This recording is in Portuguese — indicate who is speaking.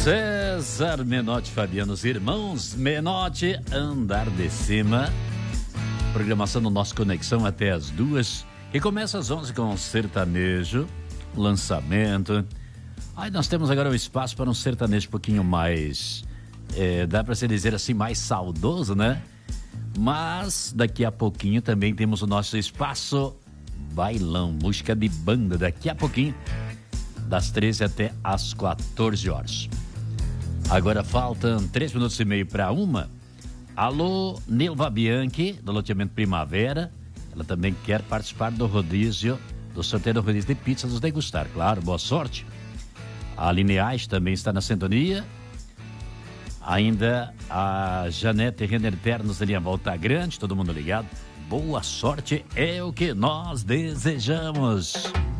Speaker 1: César Menotti, Fabiano, os irmãos Menotti, Andar de Cima. Programação do nosso Conexão até as 2, que começa às 11 com sertanejo, lançamento. Aí nós temos agora um espaço para um sertanejo um pouquinho mais, dá para se dizer assim, mais saudoso, né? Mas daqui a pouquinho também temos o nosso espaço bailão, música de banda, daqui a pouquinho, das 13 até as 14 horas. Agora faltam 3 minutos e meio para 1. Alô, Nilva Bianchi, do loteamento Primavera. Ela também quer participar do rodízio, do sorteio do rodízio de pizza dos Degustar. Claro, boa sorte. A Lineais também está na sintonia. Ainda a Janete Renner Ternos da linha Volta Grande, todo mundo ligado. Boa sorte é o que nós desejamos.